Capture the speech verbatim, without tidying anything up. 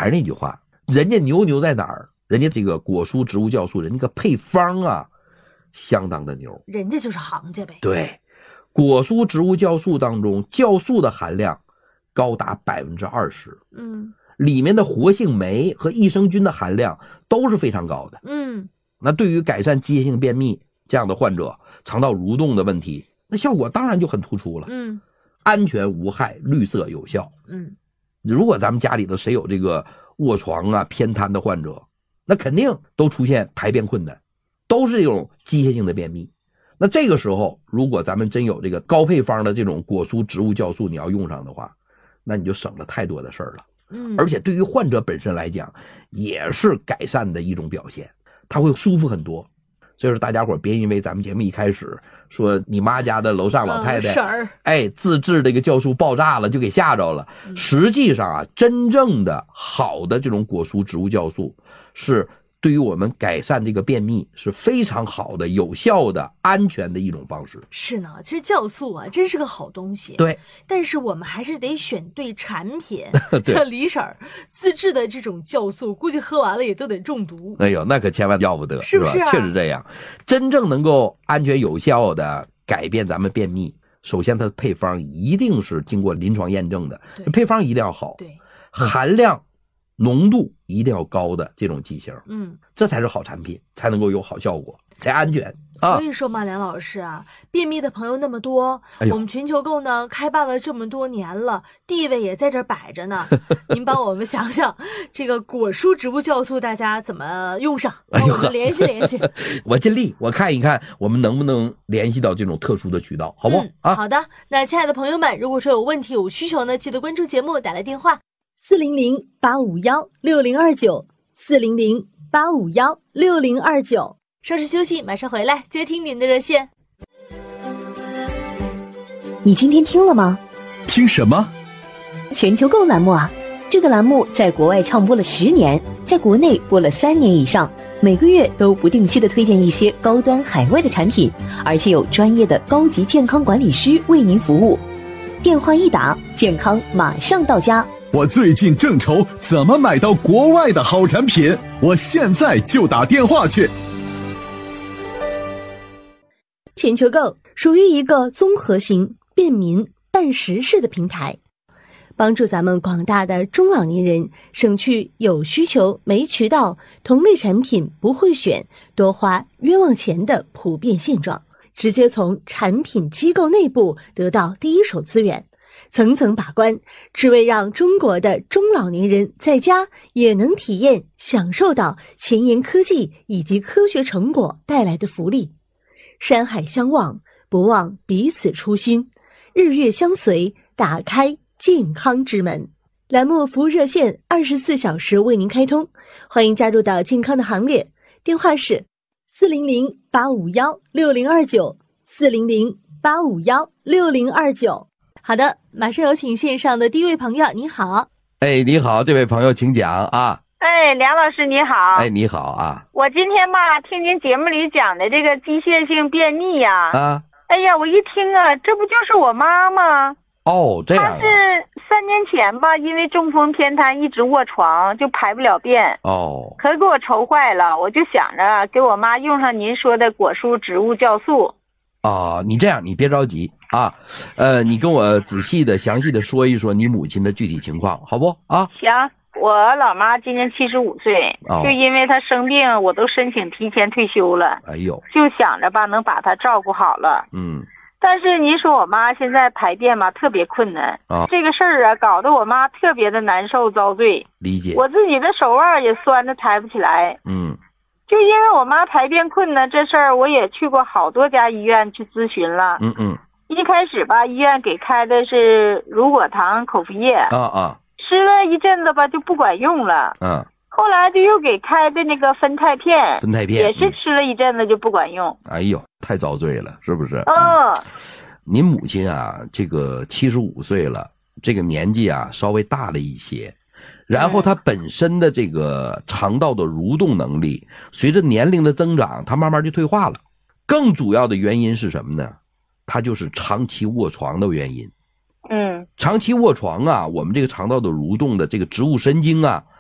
是那句话，人家牛牛在哪儿？人家这个果蔬植物酵素，人家个配方啊，相当的牛， 人家就是行家呗。 对，果蔬植物酵素当中，酵素的含量高达百分之二十， 嗯， 里面的活性酶和益生菌的含量都是非常高的。 嗯， 那对于改善机械性便秘这样的患者，肠道蠕动的问题，那效果当然就很突出了。 嗯， 安全无害，绿色有效。 嗯， 如果咱们家里头谁有这个卧床啊、偏瘫的患者，那肯定都出现排便困难，都是这种机械性的便秘。那这个时候，如果咱们真有这个高配方的这种果蔬植物酵素，你要用上的话，那你就省了太多的事儿了。 嗯， 而且对于患者本身来讲，也是改善的一种表现，他会舒服很多。所以说大家伙别因为咱们节目一开始说你妈家的楼上老太太、 嗯、 哎自制这个酵素爆炸了就给吓着了、嗯、实际上啊，真正的好的这种果蔬植物酵素是对于我们改善这个便秘是非常好的、有效的、安全的一种方式。 是呢，其实酵素啊真是个好东西。 对， 但是我们还是得选对产品。像李婶儿自制的这种酵素，估计喝完了也都得中毒。 哎呦，那可千万要不得， 是不是、啊？ 确实这样。真正能够安全有效的改变咱们便秘，首先它的配方一定是经过临床验证的，配方一定要好， 对， 含量浓度一定要高的这种剂型， 嗯， 这才是好产品，才能够有好效果，才安全啊。 所以说嘛，梁老师啊，便秘的朋友那么多，哎、我们全球购呢开办了这么多年了，地位也在这摆着呢。您帮我们想想，这个果蔬植物酵素大家怎么用上？帮我们联系联系。 哎、我尽力，我看一看我们能不能联系到这种特殊的渠道，好不好、嗯、啊？ 好的，那亲爱的朋友们，如果说有问题有需求呢，记得关注节目，打来电话。四零零八五幺六零二九，四零零八五幺六零二九。稍事休息，马上回来接听您的热线。 你今天听了吗？ 听什么？ 全球购栏目啊！这个栏目在国外唱播了十年，在国内播了三年以上，每个月都不定期的推荐一些高端海外的产品，而且有专业的高级健康管理师为您服务。电话一打，健康马上到家。 我最近正愁怎么买到国外的好产品，我现在就打电话去。 全球购属于一个综合型、便民、办实事的平台，帮助咱们广大的中老年人省去有需求没渠道、同类产品不会选、多花冤枉钱的普遍现状，直接从产品机构内部得到第一手资源。层层把关，只为让中国的中老年人在家也能体验享受到前沿科技以及科学成果带来的福利。山海相望，不忘彼此初心，日月相随，打开健康之门。栏目服务热线二十四小时为您开通，欢迎加入到健康的行列。电话是四零零八五幺六零二九，四零零八五幺六零二九。好的，马上有请线上的第一位朋友，你好。 哎，你好，这位朋友请讲啊。 哎，梁老师你好。 哎，你好啊。 我今天吧，听您节目里讲的这个机械性便秘呀、 啊，啊， 哎呀，我一听啊，这不就是我妈吗？ 哦，这样、啊。 她是三年前吧，因为中风偏瘫一直卧床，就排不了便。 哦。 可给我愁坏了，我就想着给我妈用上您说的果蔬植物酵素。 哦，你这样，你别着急啊，呃，你跟我仔细的、详细的说一说你母亲的具体情况，好不啊？ 行，我老妈今年七十五岁， 哦， 就因为她生病，我都申请提前退休了。 哎呦， 就想着吧，能把她照顾好了。 嗯。 但是您说我妈现在排便吧，特别困难啊， 这个事儿啊，搞得我妈特别的难受遭罪。 理解。 我自己的手腕也酸着抬不起来。 嗯。 就因为我妈排便困难这事儿，我也去过好多家医院去咨询了。 嗯嗯。 一开始吧，医院给开的是乳果糖口服液。 啊啊。 吃了一阵子吧，就不管用了。 嗯。 后来就又给开的那个酚酞片。 酚酞片。 也是吃了一阵子就不管用。 嗯、哎呦，太遭罪了，是不是？ 嗯。 您母亲啊，这个七十五岁了，这个年纪啊稍微大了一些。然后它本身的这个肠道的蠕动能力，随着年龄的增长，它慢慢就退化了。更主要的原因是什么呢？它就是长期卧床的原因。 嗯， 长期卧床啊，我们这个肠道的蠕动的这个植物神经啊，